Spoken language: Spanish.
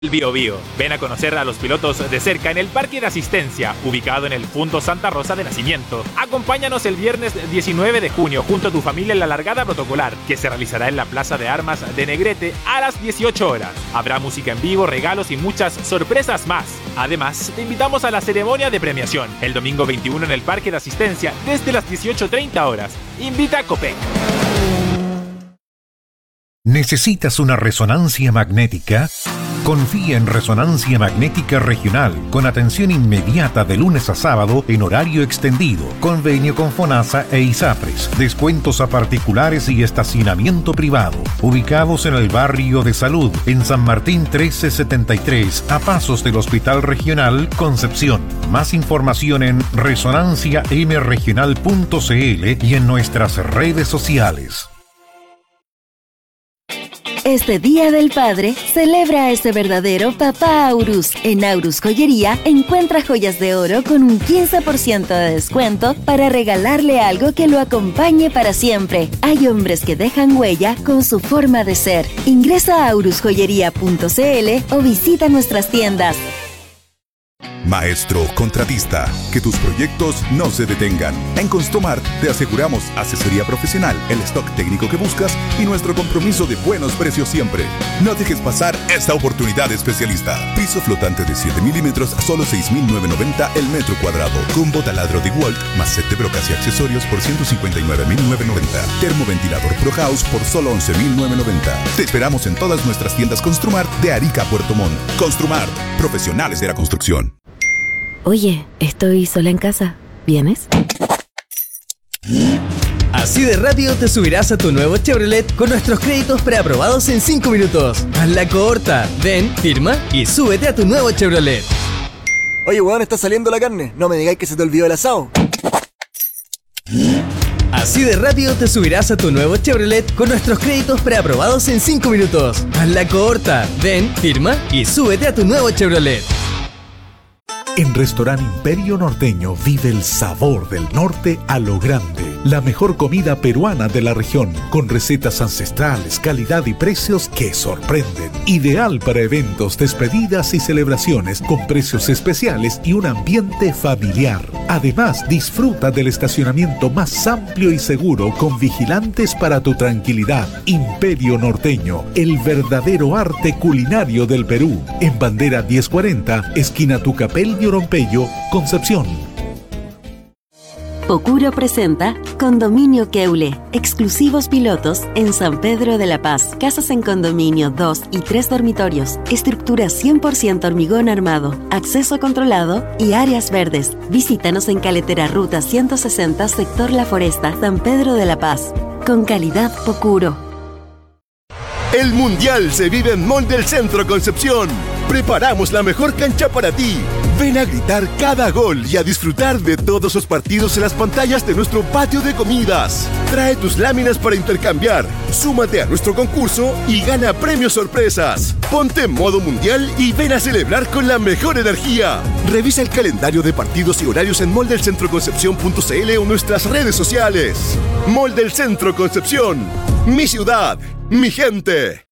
El Biobío. Ven a conocer a los pilotos de cerca en el Parque de Asistencia, ubicado en el punto Santa Rosa de Nacimiento. Acompáñanos el viernes 19 de junio junto a tu familia en la largada protocolar, que se realizará en la Plaza de Armas de Negrete a las 18 horas. Habrá música en vivo, regalos y muchas sorpresas más. Además, te invitamos a la ceremonia de premiación, el domingo 21 en el Parque de Asistencia, desde las 18:30 horas. Invita a Copec. ¿Necesitas una resonancia magnética? Confía en Resonancia Magnética Regional, con atención inmediata de lunes a sábado en horario extendido, convenio con FONASA e ISAPRES, descuentos a particulares y estacionamiento privado. Ubicados en el barrio de Salud, en San Martín 1373, a pasos del Hospital Regional Concepción. Más información en resonanciamregional.cl y en nuestras redes sociales. Este Día del Padre, celebra a ese verdadero papá Aurus. En Aurus Joyería, encuentra joyas de oro con un 15% de descuento para regalarle algo que lo acompañe para siempre. Hay hombres que dejan huella con su forma de ser. Ingresa a aurusjoyería.cl o visita nuestras tiendas. Maestro contratista, que tus proyectos no se detengan. En Construmart te aseguramos asesoría profesional, el stock técnico que buscas y nuestro compromiso de buenos precios siempre. No dejes pasar esta oportunidad especialista. Piso flotante de 7 milímetros a solo 6.990 el metro cuadrado. Combo taladro de Walt más set de brocas y accesorios por 159.990. Termoventilador Pro House por solo 11.990. Te esperamos en todas nuestras tiendas Construmart de Arica a Puerto Montt. Construmart, profesionales de la construcción. Oye, estoy sola en casa. ¿Vienes? Así de rápido te subirás a tu nuevo Chevrolet con nuestros créditos preaprobados en 5 minutos. Hazla corta. Ven, firma y súbete a tu nuevo Chevrolet. Oye, weón, está saliendo la carne. No me digáis que se te olvidó el asado. Así de rápido te subirás a tu nuevo Chevrolet con nuestros créditos preaprobados en 5 minutos. Hazla corta. Ven, firma y súbete a tu nuevo Chevrolet. En Restaurante Imperio Norteño vive el sabor del norte a lo grande. La mejor comida peruana de la región, con recetas ancestrales, calidad y precios que sorprenden. Ideal para eventos, despedidas y celebraciones, con precios especiales y un ambiente familiar. Además, disfruta del estacionamiento más amplio y seguro, con vigilantes para tu tranquilidad. Imperio Norteño, el verdadero arte culinario del Perú. En Bandera 1040, esquina Tucapel y Orompeyo, Concepción. Pocuro presenta Condominio Keule, exclusivos pilotos en San Pedro de la Paz. Casas en condominio 2 y 3 dormitorios, estructura 100% hormigón armado, acceso controlado y áreas verdes. Visítanos en Caletera Ruta 160, sector La Foresta, San Pedro de la Paz. Con calidad Pocuro. El Mundial se vive en Mall del Centro Concepción. Preparamos la mejor cancha para ti. Ven a gritar cada gol y a disfrutar de todos los partidos en las pantallas de nuestro patio de comidas. Trae tus láminas para intercambiar, súmate a nuestro concurso y gana premios sorpresas. Ponte en modo mundial y ven a celebrar con la mejor energía. Revisa el calendario de partidos y horarios en moldelcentroconcepcion.cl o nuestras redes sociales. Mall del Centro Concepción. Mi ciudad, mi gente.